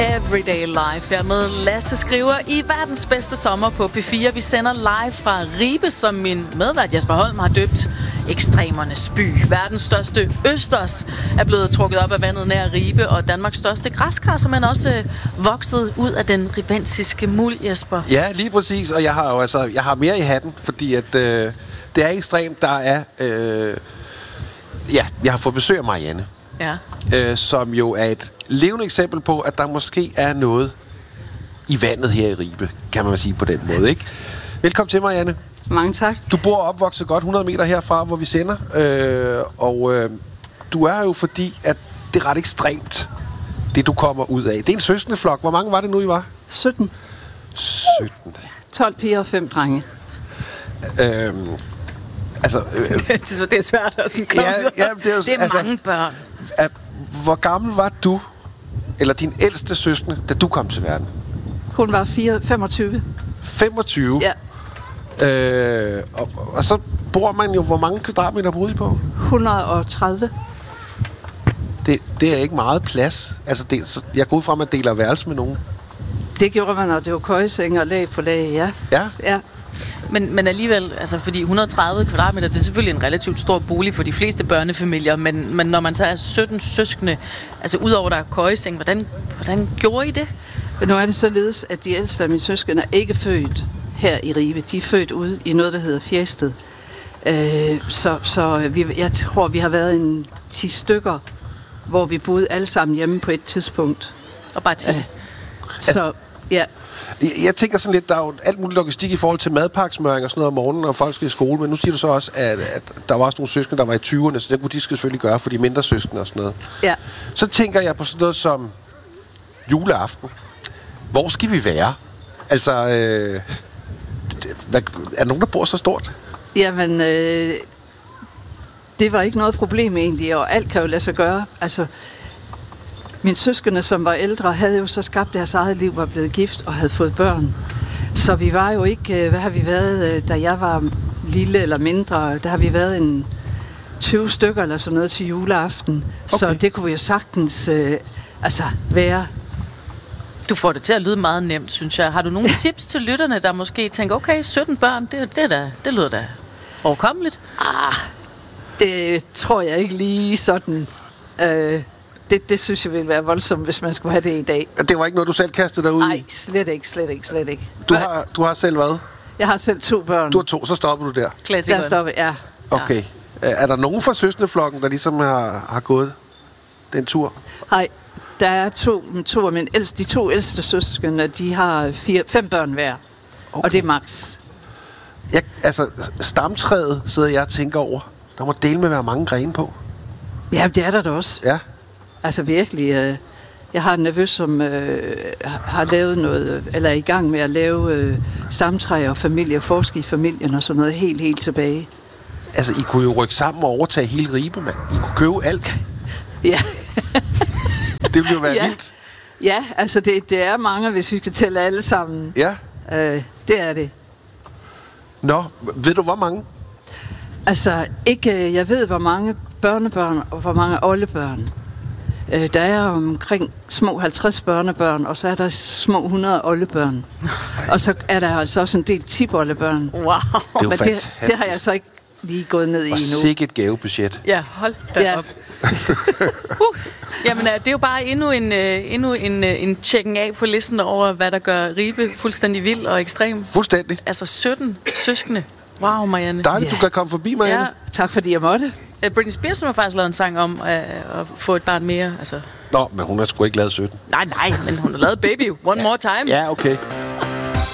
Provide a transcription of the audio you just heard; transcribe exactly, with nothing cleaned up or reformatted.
Everyday Life. Jeg er med Lasse Skriver i verdens bedste sommer på P fire. Vi sender live fra Ribe, som min medvært Jesper Holm har døbt ekstremernes by. Verdens største østers er blevet trukket op af vandet nær Ribe, og Danmarks største græskar, som er også øh, vokset ud af den ribensiske muld, Jesper. Ja, lige præcis. Og jeg har jo altså, jeg har mere i hatten, fordi at øh, det er ekstremt. Der er, øh, ja, jeg har fået besøg af Marianne. Ja. Øh, som jo er et levende eksempel på, at der måske er noget i vandet her i Ribe, kan man sige på den måde, ikke? Velkommen til, Marianne. Mange tak. Du bor opvokset godt hundrede meter herfra, hvor vi sender, øh, og øh, du er jo fordi, at det er ret ekstremt, det du kommer ud af. Det er en søskendeflok. Hvor mange var det nu, I var? sytten. sytten. tolv piger og fem drenge. Øh, altså... Øh, det er svært at sige. Ja, ja, det er, jo, det er altså, mange børn. At, hvor gammel var du, eller din ældste søskende, da du kom til verden? Hun var fire, femogtyve. femogtyve? Ja. Øh, og, og så bor man jo, hvor mange kvadratmeter boede I på? et hundrede og tredive. Det, det er ikke meget plads. Altså, det, så jeg går ud fra, at man deler værelse med nogen. Det gjorde man, og det var køjeseng og lag på lag, ja. Ja? Ja. Men, men alligevel, altså fordi et hundrede og tredive kvadratmeter, det er selvfølgelig en relativt stor bolig for de fleste børnefamilier, men, men når man tager sytten søskende, altså udover der er køjeseng, hvordan, hvordan gjorde I det? Men nu er det således, at de ældste af mine søskende er ikke født her i Ribe. De er født ude i noget, der hedder Fjested. Øh, så så vi, jeg tror, vi har været en ti stykker, hvor vi boede alle sammen hjemme på et tidspunkt. Og bare ti? Øh, så, ja. Jeg, jeg tænker sådan lidt, der er jo alt muligt logistik i forhold til madpakkesmøring og sådan noget om morgenen, og folk skal i skole, men nu siger du så også, at, at der var også nogle søskende, der var i tyverne, så det kunne de selvfølgelig gøre for de mindre søskende og sådan noget. Ja. Så tænker jeg på sådan noget som juleaften. Hvor skal vi være? Altså, øh, det, hvad, er der nogen, der bor så stort? Jamen, øh, det var ikke noget problem egentlig, og alt kan jo lade sig gøre. Altså, mine søskende, som var ældre, havde jo så skabt deres eget liv, var blevet gift og havde fået børn. Så vi var jo ikke, hvad har vi været, da jeg var lille eller mindre, der har vi været en tyve stykker eller sådan noget til juleaften. Okay. Så det kunne vi jo sagtens øh, altså være. Du får det til at lyde meget nemt, synes jeg. Har du nogle tips til lytterne, der måske tænker, okay, sytten børn, det, det, da, det lyder da overkommeligt? Ah, det tror jeg ikke lige sådan. Øh, det, det synes jeg ville være voldsomt, hvis man skulle have det i dag. Det var ikke noget, du selv kastede dig ud i? Nej, slet ikke, slet ikke, slet ikke. Du har, du har selv hvad? Jeg har selv to børn. Du har to, så stopper du der? Klassikeren. Der stopper, ja. Okay. Er der nogen fra søskendeflokken, der ligesom har, har gået den tur? Nej, der er to, to af mine ældste, de to ældste søskende, de har fire, fem børn hver. Okay. Og det er max. Jeg, altså, stamtræet sidder jeg og tænker over. Der må dele med at være mange grene på. Ja, det er der da også. Ja. Altså virkelig. Øh, jeg har en nevø, som øh, har lavet noget, eller er i gang med at lave øh, stamtræ og familie, og forske i familien og sådan noget helt, helt tilbage. Altså, I kunne jo rykke sammen og overtage hele Ribe, mand. I kunne købe alt. Ja. Det ville jo være ja. vildt. Ja, altså det, det er mange, hvis vi skal tælle alle sammen. Ja. Øh, det er det. Nå, ved du hvor mange? Altså, ikke, jeg ved, hvor mange børnebørn og hvor mange oldebørn. Øh, der er omkring små halvtreds børnebørn, og så er der små hundrede oldebørn. Og så er der altså også en del tipoldebørn. Wow. Det er jo Men fantastisk. det, det har jeg så ikke lige gået ned i og endnu. Og sikke et gavebudget. Ja, hold da Ja. op. uh, jamen, det er jo bare endnu en, uh, endnu en, uh, en tjekken af på listen over, hvad der gør Ribe fuldstændig vild og ekstrem. Fuldstændig. Altså sytten søskende. Wow, Marianne. Dejligt, Ja. du kan komme forbi, Marianne. Ja. Tak fordi jeg måtte. Uh, Britney Spears har faktisk lavet en sang om uh, at få et barn mere. Altså. Nå, men hun har sgu ikke lavet sytten. Nej, nej, men hun har lavet Baby One More Time. Ja, okay.